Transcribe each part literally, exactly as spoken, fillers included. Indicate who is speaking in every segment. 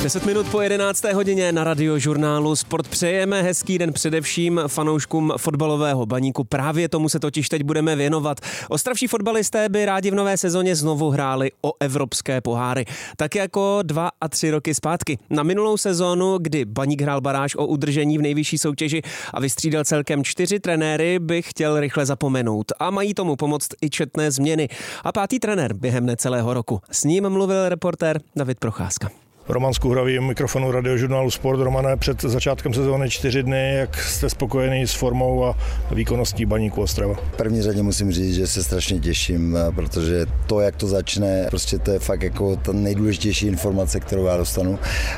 Speaker 1: deset minut po jedenácté hodině na Radiožurnálu Sport přejeme hezký den především fanouškům fotbalového Baníku. Právě tomu se totiž teď budeme věnovat. Ostravští fotbalisté by rádi v nové sezóně znovu hráli o evropské poháry. Tak jako dva a tři roky zpátky. Na minulou sezónu, kdy Baník hrál baráž o udržení v nejvyšší soutěži a vystřídal celkem čtyři trenéry, bych chtěl rychle zapomenout. A mají tomu pomoct i četné změny. A pátý trenér během necelého roku. S ním mluvil reportér David Procházka.
Speaker 2: Roman Skuhravý, mikrofonu Radiožurnálu Sport. Romane, před začátkem sezóny čtyři dny, jak jste spokojený s formou a výkonností Baníku Ostrava?
Speaker 3: V první řadě musím říct, že se strašně těším, protože to, jak to začne, prostě to je fakt jako ta nejdůležitější informace, kterou já dostanu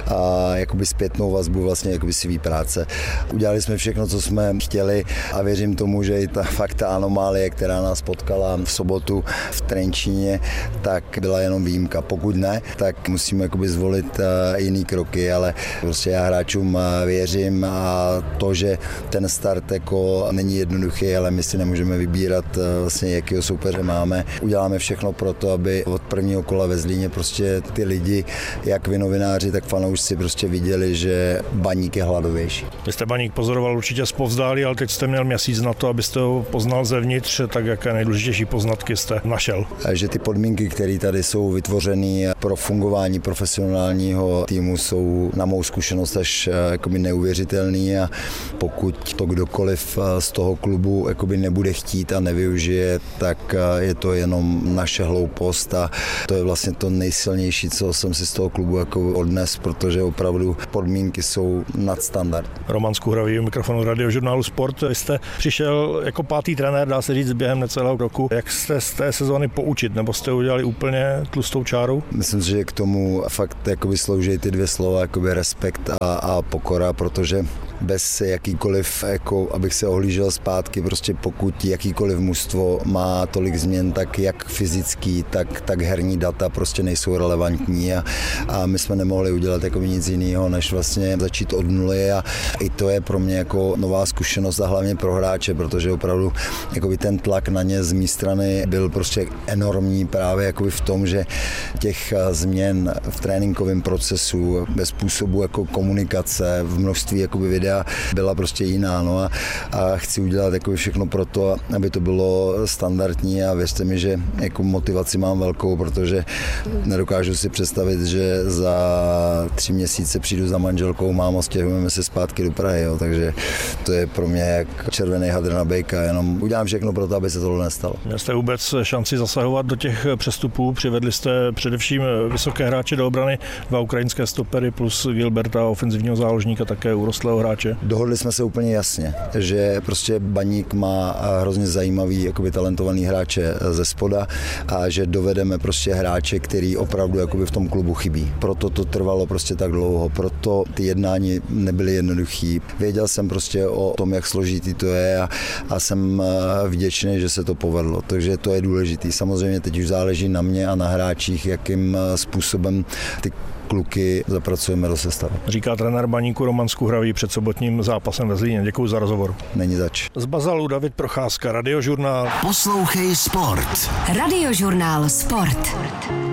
Speaker 3: a jakoby zpětnou vazbu vlastně jakoby svý práce. Udělali jsme všechno, co jsme chtěli a věřím tomu, že i ta fakt ta anomálie, která nás potkala v sobotu v Trenčíně, tak byla jenom výjimka. Pokud ne, tak musíme jakoby zvolit jiný kroky, ale prostě já hráčům věřím a to, že ten start jako není jednoduchý, ale my si nemůžeme vybírat vlastně, jakýho soupeře máme. Uděláme všechno pro to, aby od prvního kola ve Zlíně prostě ty lidi, jak vy novináři, tak fanoušci prostě viděli, že Baník je hladovější.
Speaker 2: Vy jste Baník pozoroval určitě zpovzdálí, ale teď jste měl měsíc na to, abyste ho poznal zevnitř, tak jaké nejdůležitější poznatky jste našel?
Speaker 3: Že ty podmínky, které tady jsou vytvořeny pro fungování profesionální týmu, jsou na mou zkušenost až jakoby neuvěřitelný a pokud to kdokoliv z toho klubu jakoby nebude chtít a nevyužije, tak je to jenom naše hloupost a to je vlastně to nejsilnější, co jsem si z toho klubu jako odnes, protože opravdu podmínky jsou nadstandard.
Speaker 2: Roman Skuhravý, mikrofonu Radiožurnálu Sport. Vy jste přišel jako pátý trenér, dá se říct, během necelého roku. Jak jste z té sezóny poučit, nebo jste udělali úplně tlustou čáru?
Speaker 3: Myslím si, že k tomu fakt jakoby slouží ty dvě slova, jakoby respekt a, a pokora, protože bez jakýkoliv, jako abych se ohlížel zpátky, prostě pokud jakýkoliv mužstvo má tolik změn, tak jak fyzický, tak, tak herní data prostě nejsou relevantní a, a my jsme nemohli udělat jako nic jiného, než vlastně začít od nuly a i to je pro mě jako nová zkušenost a hlavně pro hráče, protože opravdu jakoby ten tlak na ně z mé strany byl prostě enormní právě jakoby v tom, že těch změn v tréninkovém procesu, bez způsobu jako komunikace, v množství jakoby videa byla prostě jiná, no a, a chci udělat jakoby všechno pro to, aby to bylo standardní a věřte mi, že jako motivaci mám velkou, protože nedokážu si představit, že za tři měsíce přijdu za manželkou, mámo, stěhujeme se zpátky do Prahy, jo, takže to je pro mě jak červený hadr na bejka, jenom udělám všechno pro to, aby se tohle nestalo.
Speaker 2: Měl jste vůbec šanci zasahovat do těch přestupů, přivedli jste především vysoké hráče do obrany, dva ukrajinské stopery plus Gilberta, ofenzivního záložníka, také urostlého hráče.
Speaker 3: Dohodli jsme se úplně jasně, že prostě Baník má hrozně zajímavý, jakoby talentovaný hráče ze spoda a že dovedeme prostě hráče, který opravdu jakoby v tom klubu chybí. Proto to trvalo prostě tak dlouho, proto ty jednání nebyly jednoduchý. Věděl jsem prostě o tom, jak složitý to je a, a jsem vděčný, že se to povedlo, takže to je důležitý. Samozřejmě teď už záleží na mě a na hráčích, jakým způsobem ty kluky zapracujeme do sestavy.
Speaker 2: Říká trenér Baníku Roman Skuhravý před sobotním zápasem ve Zlíně. Děkuji za rozhovor.
Speaker 3: Není zač.
Speaker 2: Z Bazalu David Procházka, Radiožurnál.
Speaker 4: Poslouchej Sport.
Speaker 5: Radiožurnál Sport.